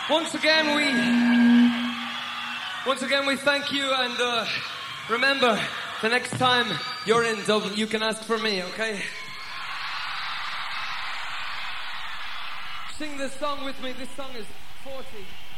Once again we thank you, and remember, the next time you're in Dublin, you can ask for me, okay? Sing this song with me. This song is 40.